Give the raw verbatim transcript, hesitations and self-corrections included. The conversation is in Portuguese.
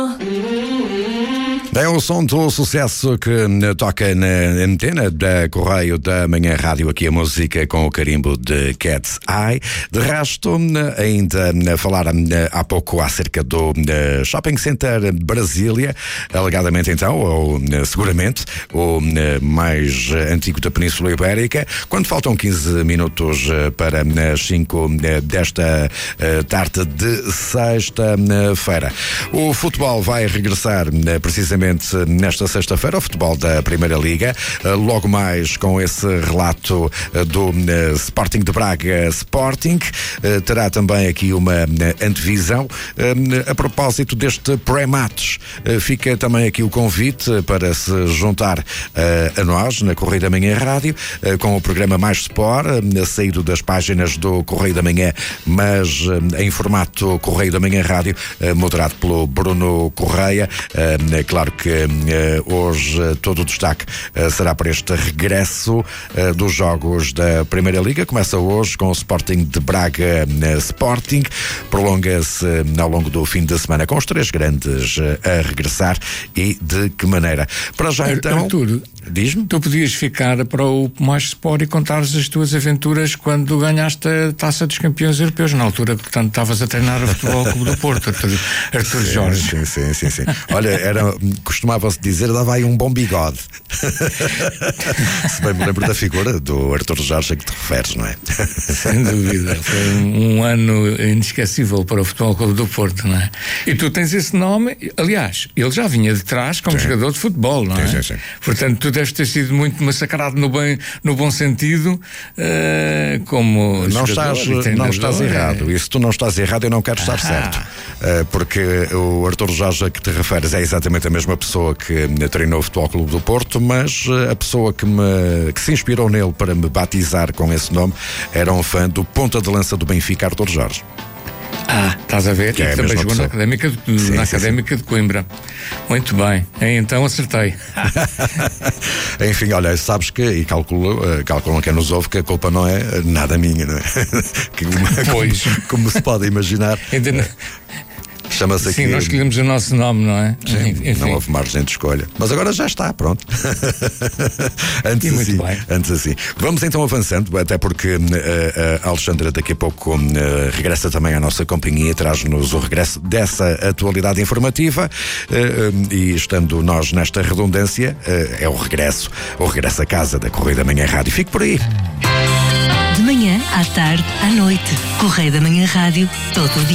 É o som do sucesso que toca na antena da Correio da Manhã Rádio, aqui a música com o carimbo de Cat's Eye. De resto, ainda falar há pouco acerca do Shopping Center Brasília, alegadamente então, ou seguramente, o mais antigo da Península Ibérica, quando faltam quinze minutos para as cinco desta tarde de sexta-feira. O futebol vai regressar precisamente nesta sexta-feira, o futebol da Primeira Liga, logo mais com esse relato do Sporting de Braga Sporting. Terá também aqui uma antevisão a propósito deste pré-match. Fica também aqui o convite para se juntar a nós na Correio da Manhã Rádio com o programa Mais Sport, saído das páginas do Correio da Manhã, mas em formato Correio da Manhã Rádio, moderado pelo Bruno Correia. É claro que uh, hoje uh, todo o destaque uh, será para este regresso uh, dos jogos da Primeira Liga. Começa hoje com o Sporting de Braga uh, Sporting, prolonga-se uh, ao longo do fim de semana com os três grandes uh, a regressar. E de que maneira? Para já então, Arturo, diz-me. Tu podias ficar para o Mais Sport e contares as tuas aventuras quando ganhaste a Taça dos Campeões Europeus, na altura que, portanto, estavas a treinar o Futebol Clube do Porto, Arturo, Arturo sim, Jorge. Sim, sim, sim, sim. Olha, era, costumava-se dizer, dava aí um bom bigode. Se bem me lembro da figura do Arturo Jorge a que te referes, não é? Sem dúvida. Foi um, um ano inesquecível para o Futebol Clube do Porto, não é? E tu tens esse nome, aliás, ele já vinha de trás como sim. jogador de futebol, não é? Sim, sim, sim. Portanto, tu deves ter sido muito massacrado no, bem, no bom sentido, uh, como não jogador estás, não estás errado. É... E se tu não estás errado, eu não quero estar ah. certo. Uh, porque o Arturo Jorge a que te referes é exatamente a mesma pessoa que treinou o Futebol Clube do Porto, mas a pessoa que, me, que se inspirou nele para me batizar com esse nome era um fã do ponta de lança do Benfica, Arturo Jorge. Ah, estás a ver? Que é e também jogou na Académica, de, sim, na sim, académica sim. de Coimbra. Muito bem, então acertei. Enfim, olha, sabes que, e calculo, calculam quem nos ouve, que a culpa não é nada minha, não é? Que, pois. Como, como se pode imaginar. Entendo. Chama-se aqui. Sim, nós escolhemos o nosso nome, não é? Sim, enfim. Não houve margem de escolha. Mas agora já está, pronto. antes, assim, antes assim. Vamos então avançando, até porque uh, a Alexandra daqui a pouco uh, regressa também à nossa companhia, traz-nos o regresso dessa atualidade informativa uh, uh, e estando nós nesta redundância, uh, é o regresso, o regresso a casa da Correio da Manhã Rádio. Fique por aí. De manhã, à tarde, à noite. Correio da Manhã Rádio, todo o dia.